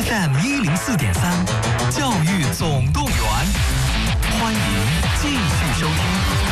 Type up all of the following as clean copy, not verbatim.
FM104.3，教育总动员，欢迎继续收听。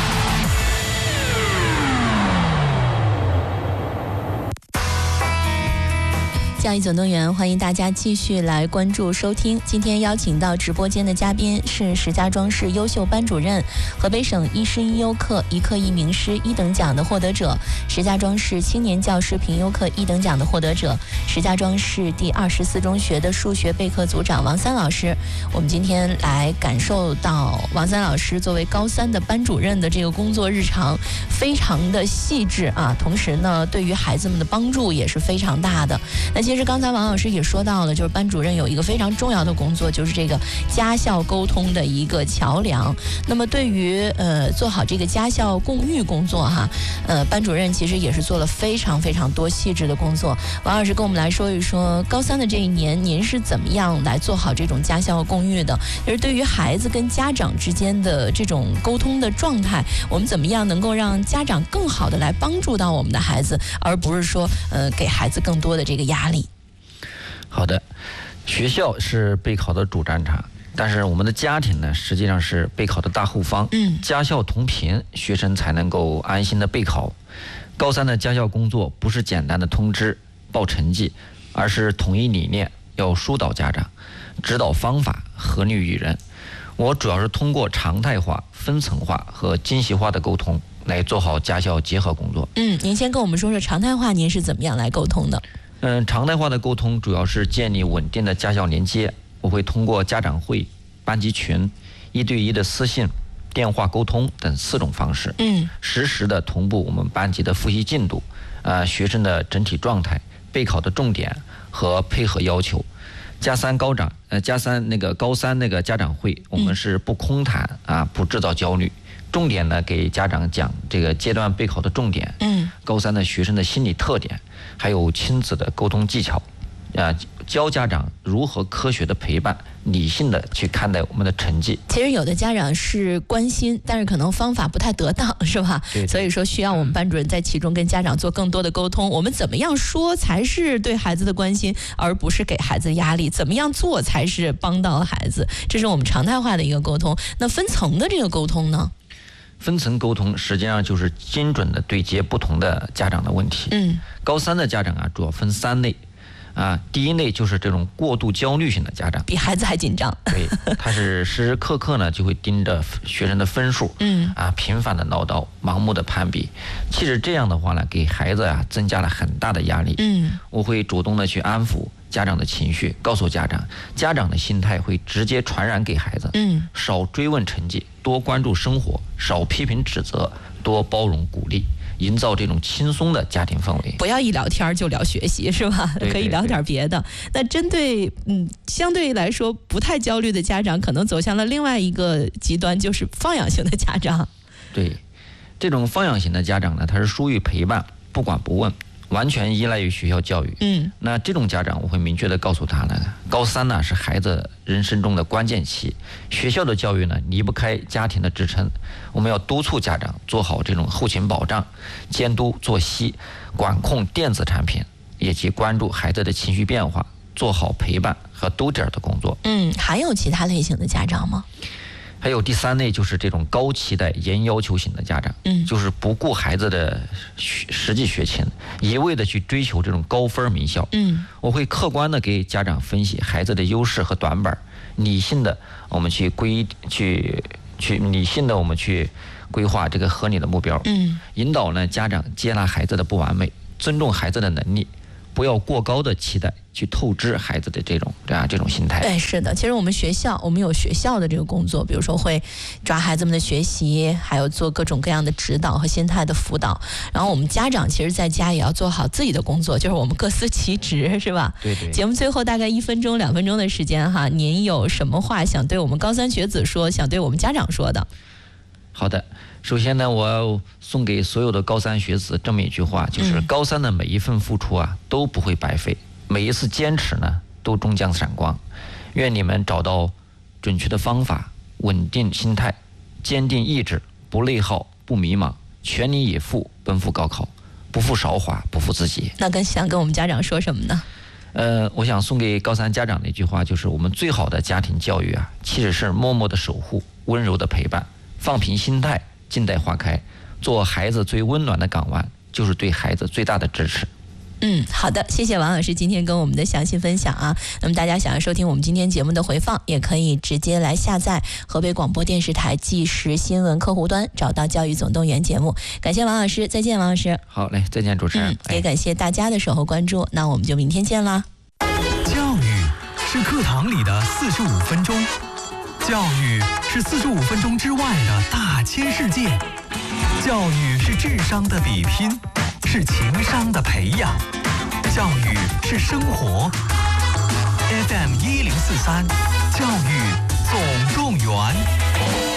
教育总动员，欢迎大家继续来关注收听。今天邀请到直播间的嘉宾是石家庄市优秀班主任、河北省一师一优课一课一名师1等奖的获得者，石家庄市青年教师评优课1等奖的获得者，石家庄市第24中学的数学备课组长王三老师。我们今天来感受到王三老师作为高3的班主任的这个工作日常非常的细致啊，同时呢，对于孩子们的帮助也是非常大的。那其实刚才王老师也说到了，就是班主任有一个非常重要的工作，就是这个家校沟通的一个桥梁。那么对于做好这个家校共育工作哈，班主任其实也是做了非常非常多细致的工作。王老师跟我们来说一说，高3的这一年，您是怎么样来做好这种家校共育的？就是对于孩子跟家长之间的这种沟通的状态，我们怎么样能够让家长更好的来帮助到我们的孩子，而不是说给孩子更多的这个压力？ 好的，学校是备考的主战场，但是我们的家庭呢，实际上是备考的大后方。家校同频，学生才能够安心的备考。高3的家校工作不是简单的通知报成绩，而是统一理念，要疏导家长，指导方法，合理育人。我主要是通过常态化、分层化和精细化的沟通来做好家校结合工作。 您先跟我们说说常态化，您是怎么样来沟通的？ 常态化的沟通主要是建立稳定的家校连接。我会通过家长会、班级群、1对1的私信、电话沟通等4种方式，实时的同步我们班级的复习进度，学生的整体状态、备考的重点和配合要求。高三那个家长会，我们是不空谈不制造焦虑，重点呢给家长讲这个阶段备考的重点，高3的学生的心理特点，还有亲子的沟通技巧，教家长如何科学的陪伴，理性的去看待我们的成绩。 其实有的家长是关心，但是可能方法不太得当，是吧？ 对。 所以说需要我们班主任在其中跟家长做更多的沟通。我们怎么样说才是对孩子的关心，而不是给孩子压力？怎么样做才是帮到孩子？这是我们常态化的一个沟通。那分层的这个沟通呢？ 分层沟通实际上就是精准的对接不同的家长的问题。高3的家长主要分3类。第一类就是这种过度焦虑型的家长， 比孩子还紧张。 对，他是时时刻刻呢就会盯着学生的分数，频繁的唠叨，盲目的攀比。其实这样的话呢，给孩子增加了很大的压力。我会主动的去安抚家长的情绪，告诉家长，家长的心态会直接传染给孩子。少追问成绩，多关注生活，少批评指责，多包容鼓励。营造这种轻松的家庭氛围， 不要一聊天就聊学习，是吧？ 对， 可以聊点别的。那针对相对来说不太焦虑的家长，可能走向了另外一个极端，就是放养型的家长。 对，这种放养型的家长呢，他是疏于陪伴，不管不问，完全依赖于学校教育。那这种家长我会明确的告诉他呢，高3呢是孩子人生中的关键期，学校的教育呢离不开家庭的支撑。我们要督促家长做好这种后勤保障，监督作息，管控电子产品，以及关注孩子的情绪变化，做好陪伴和兜底的工作。 还有其他类型的家长吗？ 还有第3类就是这种高期待严要求型的家长，就是不顾孩子的实际学情，一味的去追求这种高分名校。我会客观的给家长分析孩子的优势和短板，理性的我们去规划这个合理的目标。引导呢家长接纳孩子的不完美，尊重孩子的能力，不要过高的期待去透支孩子的这种心态。 对，是的。其实我们有学校的这个工作，比如说会抓孩子们的学习，还有做各种各样的指导和心态的辅导。然后我们家长其实在家也要做好自己的工作，就是我们各司其职，是吧？ 对。 节目最后大概1分钟、2分钟的时间哈，您有什么话想对我们高3学子说，想对我们家长说的？ 好的，首先呢，我要送给所有的高3学子这么一句话，就是高3的每一份付出都不会白费，每一次坚持呢都终将闪光。愿你们找到准确的方法，稳定心态，坚定意志，不内耗，不迷茫，全力以赴奔赴高考，不负韶华，不负自己。 那想跟我们家长说什么呢？ 我想送给高三家长的一句话就是：我们最好的家庭教育啊，其实是默默的守护、温柔的陪伴，放平心态，静待花开，做孩子最温暖的港湾，就是对孩子最大的支持。 好的，谢谢王老师今天跟我们的详细分享啊。那么大家想要收听我们今天节目的回放，也可以直接来下载河北广播电视台即时新闻客户端，找到教育总动员节目。感谢王老师，再见王老师。 好嘞，再见主持人。 也感谢大家的守候关注，那我们就明天见啦。 教育是课堂里的45分钟，教育是45分钟之外的大千世界，教育是智商的比拼，是情商的培养，教育是生活。FM1043，教育总动员。